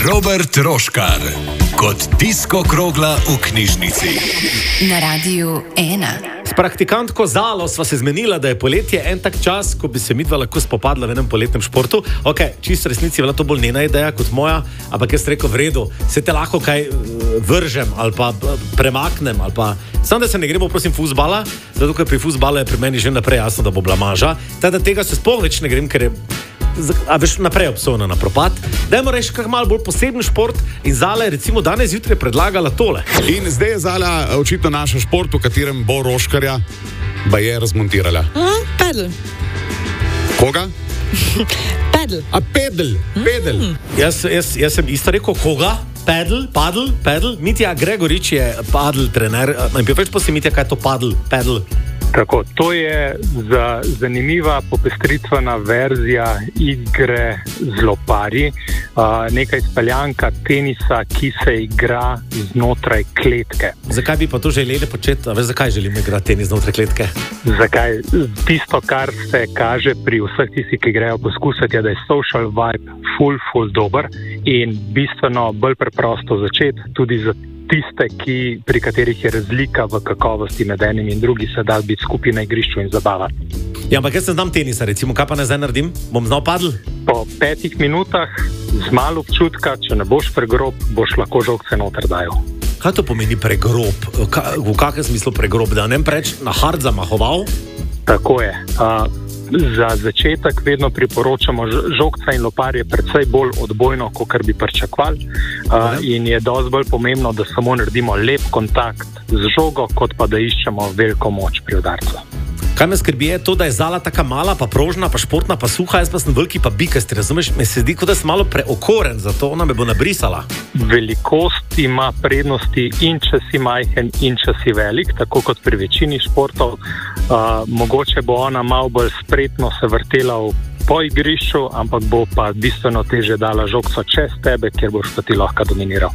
Robert Roškar kot Disko Krogla v knjižnici. Na Radiu 1. S praktikantko Zalo sva se zmenila, da je poletje en tak čas, ko bi se midva lahko spopadla v enem poletnem športu. Ok, čisto resnici je bila to bolj njena ideja kot moja, ampak jaz rekel, v redu, se te lahko kaj vržem ali pa premaknem ali pa... Samo da se ne gremo, prosim, fuzbala, zato ker pri fuzbalu je pri meni že naprej jasno, da bo blamaža. Teda tega se sploh več ne grem, ker je... A veš, naprej obsojena na propad. Dajmo reči, kak malo bolj poseben šport in Zala je recimo danes zjutraj predlagala tole. In zdaj je Zala očitno naša šport, v katerem bo Roškarja baje razmontirala. Pedal. Koga? Pedal. A pedal, pedal. Jaz sem isto rekel, koga? Padel. Mitja Gregorič je padel trener. Več pa si, Mitja, kaj je to padel? Tako, to je zanimiva popestritvena verzija igre z loparji, neka izpeljanka tenisa, ki se igra znotraj kletke. Zakaj bi pa to želeli početi? A veš, zakaj želimo igrati tenis znotraj kletke? Zakaj? Tisto, kar se kaže pri vseh tistih, ki grejo poskusiti, je, da je social vibe ful dober in bistveno bolj preprosto začeti, tudi za tiste, pri katerih je razlika v kakovosti med enim in drugim, se da biti skupaj na igrišču in zabavati. Ja, ampak jaz ne znam tenisa, recimo, kaj pa ne zdaj naredim? Bom znal padl? Po 5 minutah, z malo občutka, če ne boš pregrob, boš lahko žogce noter dajal. Kaj to pomeni pregrob? V kakšnem smislu pregrob? Da ne preč na hard zamahoval? Tako je. Za začetek vedno priporočamo žogca in loparje precej bolj odbojno, kot bi pričakovali. In je dosti bolj pomembno, da samo naredimo lep kontakt z žogo, kot pa da iščemo veliko moč pri udarcu. Kaj me skrbi je to, da je Zala taka mala, pa prožna, pa športna, pa suha, jaz pa sem veliki, pa bikasti, razumeš? Me se zdi, kot da sem malo preokoren, zato ona me bo nabrisala. Velikost ima prednosti in če si majhen in če si velik, tako kot pri večini športov. Mogoče bo ona malo bolj spretno se vrtela po igrišču, ampak bo pa bistveno teže dala žogco čez tebe, kjer boš pa ti lahko dominiral.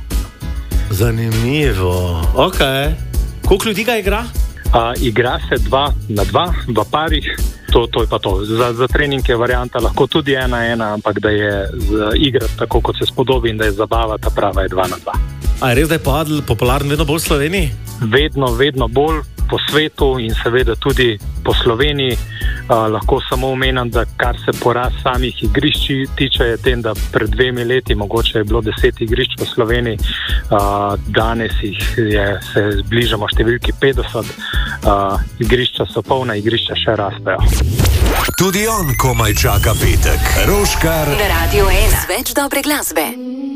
Zanimivo. Ok. Koliko ljudi ga igra? Igra se 2 na 2 v parih, to je pa to. Za trening je varianta lahko tudi 1-1, ampak da je igrati tako, kot se spodobi in da je zabava, ta prava je 2 na 2. A je res, da je padel popularen vedno bolj v Sloveniji? Vedno bolj po svetu in seveda tudi po Sloveniji. Lahko samo omenim, da kar se porast samih igrišč tiče, je tem, da pred 2 leti mogoče je bilo 10 igrišč po Sloveniji, danes se bližamo številki 50, igrišča so polna, igrišča še rastejo. Tudi on komaj čaka petek. Roškar Na Radiu 1. Več dobre glasbe.